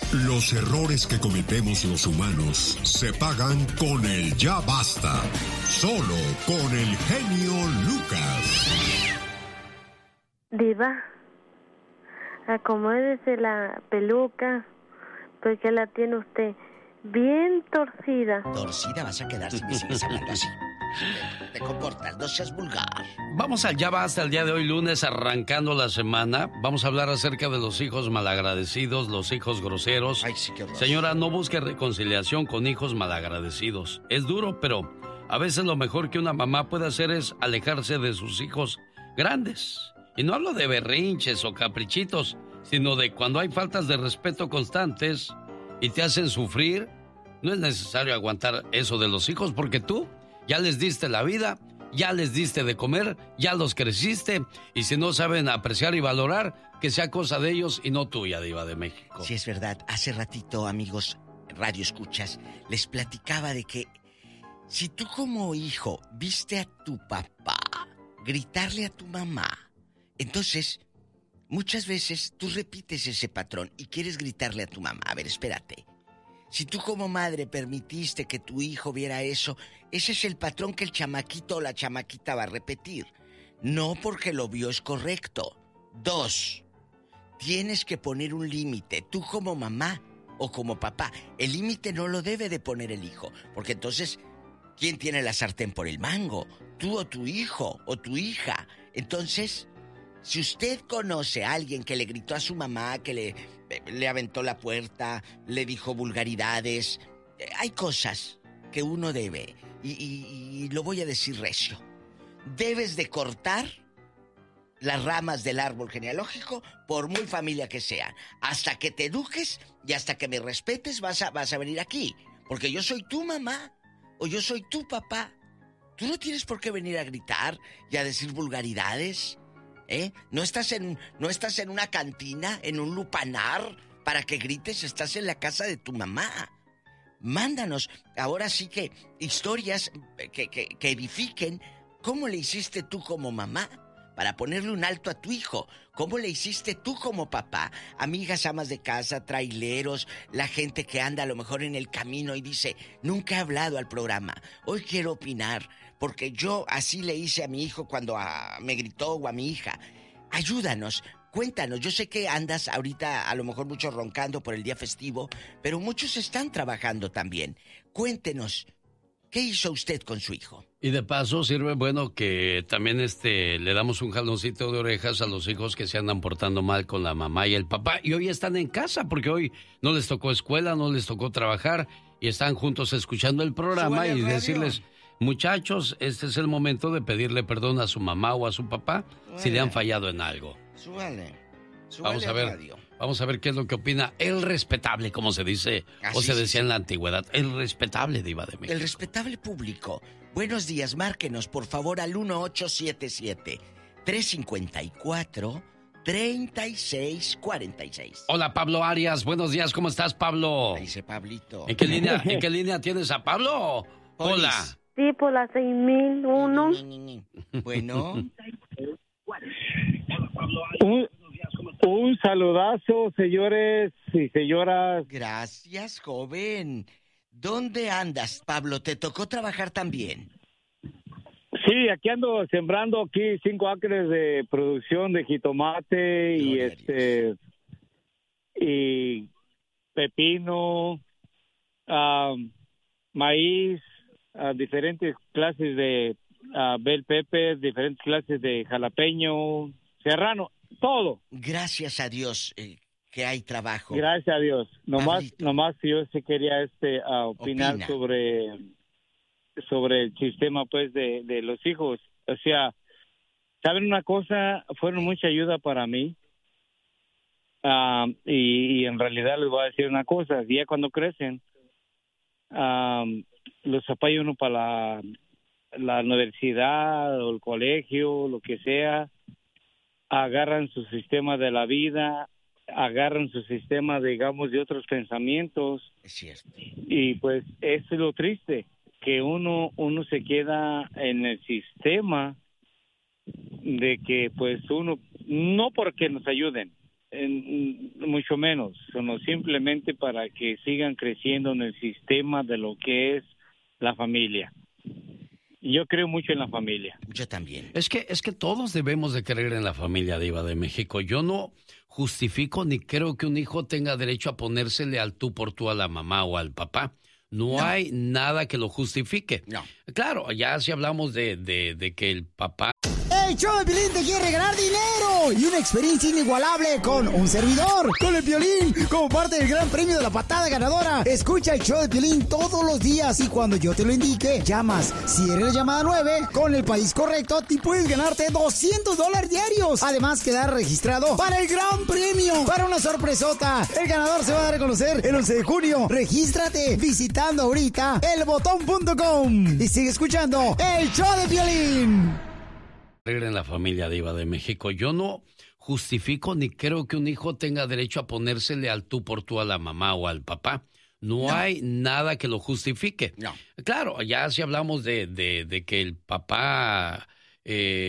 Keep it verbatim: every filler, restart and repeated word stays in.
Los errores que cometemos los humanos se pagan con el ya basta. Solo con el genio Lucas. Diva, acomódese la peluca, porque la tiene usted bien torcida. Torcida vas a quedar si me sigues hablando así. Te, te comportas, no seas vulgar. Vamos al Ya Basta el día de hoy, lunes, arrancando la semana. Vamos a hablar acerca de los hijos malagradecidos, los hijos groseros. Ay, sí, qué horror. Señora, no busque reconciliación con hijos malagradecidos. Es duro, pero a veces lo mejor que una mamá puede hacer es alejarse de sus hijos grandes. Y no hablo de berrinches o caprichitos, sino de cuando hay faltas de respeto constantes y te hacen sufrir. No es necesario aguantar eso de los hijos porque tú ya les diste la vida, ya les diste de comer, ya los creciste, y si no saben apreciar y valorar, que sea cosa de ellos y no tuya, Diva de México. Sí, es verdad. Hace ratito, amigos radio escuchas, les platicaba de que si tú como hijo viste a tu papá gritarle a tu mamá, entonces muchas veces tú repites ese patrón y quieres gritarle a tu mamá. A ver, espérate. Si tú como madre permitiste que tu hijo viera eso, ese es el patrón que el chamaquito o la chamaquita va a repetir. No porque lo vio es correcto. Dos, tienes que poner un límite. Tú como mamá o como papá, el límite no lo debe de poner el hijo. Porque entonces, ¿quién tiene la sartén por el mango? Tú o tu hijo o tu hija. Entonces, si usted conoce a alguien que le gritó a su mamá, que le, le aventó la puerta, le dijo vulgaridades, hay cosas que uno debe, y, y, y lo voy a decir recio, debes de cortar las ramas del árbol genealógico, por muy familia que sea. Hasta que te eduques y hasta que me respetes vas a, vas a venir aquí, porque yo soy tu mamá o yo soy tu papá. Tú no tienes por qué venir a gritar y a decir vulgaridades. ¿Eh? No estás en, no estás en una cantina, en un lupanar, para que grites, estás en la casa de tu mamá. Mándanos, ahora sí que, historias que, que, que edifiquen. ¿Cómo le hiciste tú como mamá para ponerle un alto a tu hijo? ¿Cómo le hiciste tú como papá? Amigas, amas de casa, traileros, la gente que anda a lo mejor en el camino y dice, nunca he hablado al programa, hoy quiero opinar, porque yo así le hice a mi hijo cuando a, me gritó, o a mi hija. Ayúdanos, cuéntanos. Yo sé que andas ahorita a lo mejor mucho roncando por el día festivo, pero muchos están trabajando también. Cuéntenos, ¿qué hizo usted con su hijo? Y de paso sirve bueno que también este le damos un jaloncito de orejas a los hijos que se andan portando mal con la mamá y el papá, y hoy están en casa porque hoy no les tocó escuela, no les tocó trabajar y están juntos escuchando el programa. Súbale y radio. Decirles, muchachos, este es el momento de pedirle perdón a su mamá o a su papá. Súbale. Si le han fallado en algo. Súbale. Súbale. Vamos a ver. Radio. Vamos a ver qué es lo que opina el respetable, como se dice, así o se decía sí. en la antigüedad. El respetable, Diva de México. El respetable público. Buenos días, márquenos por favor al uno ocho siete siete, tres cinco cuatro, tres seis cuatro seis. Hola, Pablo Arias. Buenos días, ¿cómo estás, Pablo? Ahí dice Pablito. ¿En qué línea, ¿en qué línea tienes a Pablo? Polis. Hola. Sí, por la seis mil uno. Bueno. Un, un saludazo, señores y señoras. Gracias, joven. ¿Dónde andas, Pablo? ¿Te tocó trabajar también? Sí, aquí ando sembrando aquí cinco acres de producción de jitomate. Gloria y este y pepino, um, maíz, uh, diferentes clases de uh, bell pepper, diferentes clases de jalapeño, serrano, todo. Gracias a Dios eh, que hay trabajo. Gracias a Dios. Nomás, nomás yo sí quería este uh, opinar Opina. sobre sobre el sistema pues de, de los hijos. O sea, ¿saben una cosa? Fueron mucha ayuda para mí. Uh, y, y en realidad les voy a decir una cosa. Ya cuando crecen, um, los apoya uno para la, la universidad o el colegio, lo que sea. Agarran su sistema de la vida, agarran su sistema, digamos, de otros pensamientos. Es cierto. Y pues eso es lo triste, que uno uno se queda en el sistema de que pues uno, no porque nos ayuden, en, mucho menos, sino simplemente para que sigan creciendo en el sistema de lo que es la familia. Yo creo mucho en la familia. Yo también. Es que, es que todos debemos de creer en la familia, Diva de México. Yo no justifico ni creo que un hijo tenga derecho a ponérsele al tú por tú a la mamá o al papá. No, no. hay nada que lo justifique. No. Claro, ya si hablamos de, de, de que el papá... El show de Piolín te quiere regalar dinero y una experiencia inigualable con un servidor, con el Piolín, como parte del gran premio de la patada ganadora. Escucha el show de Piolín todos los días y cuando yo te lo indique, llamas. Si eres la llamada nueve, con el país correcto, te puedes ganarte doscientos dólares diarios. Además, quedar registrado para el gran premio, para una sorpresota. El ganador se va a dar a conocer el once de junio. Regístrate visitando ahorita el botón punto com y sigue escuchando el show de Piolín. En la familia, Diva de México. Yo no justifico ni creo que un hijo tenga derecho a ponérsele al tú por tú a la mamá o al papá. No, no. hay nada que lo justifique. No. Claro, ya si hablamos de, de, de que el papá... Eh,